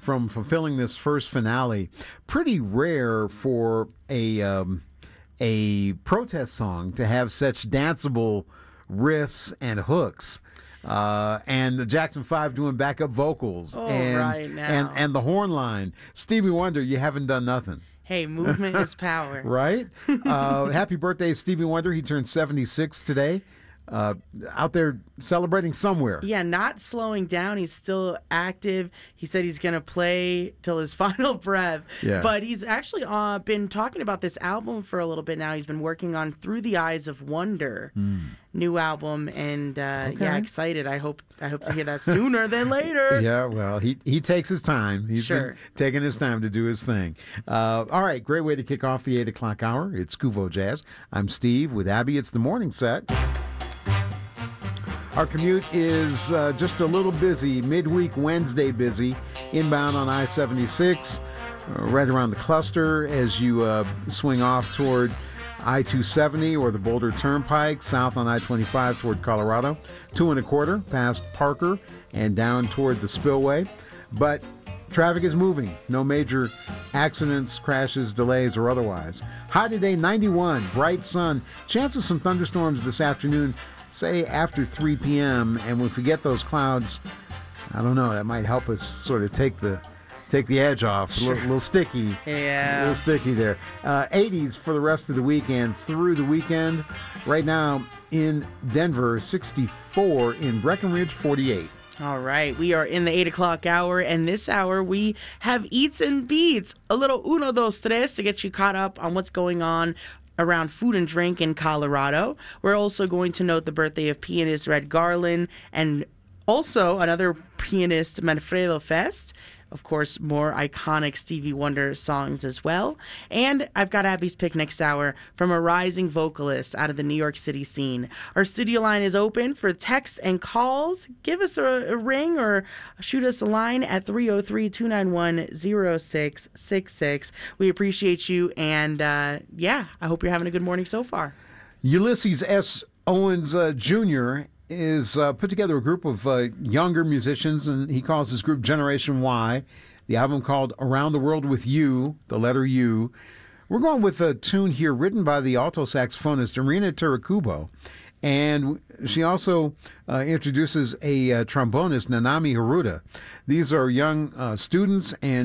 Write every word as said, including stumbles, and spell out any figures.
from fulfilling this first finale. Pretty rare for a um, a protest song to have such danceable riffs and hooks. Uh, and the Jackson Five doing backup vocals. Oh, and, right now. And, and the horn line. Stevie Wonder, you haven't done nothing. Hey, movement is power. Right? Uh, happy birthday, Stevie Wonder. He turned seventy-six today. Uh, out there celebrating somewhere. Yeah, not slowing down. He's still active. He said he's going to play till his final breath. Yeah. But he's actually uh, been talking about this album for a little bit now. He's been working on Through the Eyes of Wonder, mm. new album, and uh, okay. yeah, excited. I hope I hope to hear that sooner than later. Yeah, well, he he takes his time. He's sure. been taking his time to do his thing. Uh, all right, great way to kick off the eight o'clock hour. It's Kuvo Jazz. I'm Steve with Abby. It's the morning set. Our commute is uh, just a little busy, midweek Wednesday busy, inbound on I seventy-six, uh, right around the cluster as you uh, swing off toward I two seventy or the Boulder Turnpike, south on I twenty-five toward Colorado, two and a quarter past Parker and down toward the Spillway. But traffic is moving. No major accidents, crashes, delays, or otherwise. High today, ninety-one, bright sun. Chance of some thunderstorms this afternoon, say after three p.m., and if we get those clouds, I don't know, that might help us sort of take the take the edge off. Sure. A little, little sticky. Yeah. A little sticky there. Uh, eighties for the rest of the weekend through the weekend. Right now in Denver, sixty-four. In Breckenridge, forty-eight. All right, we are in the eight o'clock hour, and this hour we have Eats and Beats, a little uno, dos, tres to get you caught up on what's going on around food and drink in Colorado. We're also going to note the birthday of pianist Red Garland and also another pianist, Manfredo Fest. Of course, more iconic Stevie Wonder songs as well. And I've got Abby's pick next hour from a rising vocalist out of the New York City scene. Our studio line is open for texts and calls. Give us a, a ring or shoot us a line at three oh three, two nine one, oh six six six. We appreciate you. And uh, yeah, I hope you're having a good morning so far. Ulysses S. Owens uh, Junior is uh, put together a group of uh, younger musicians, and he calls his group Generation Y. The album called Around the World with You, the letter U. We're going with a tune here written by the alto saxophonist Irina Terakubo, and she also uh, introduces a uh, trombonist, Nanami Haruta. These are young uh, students and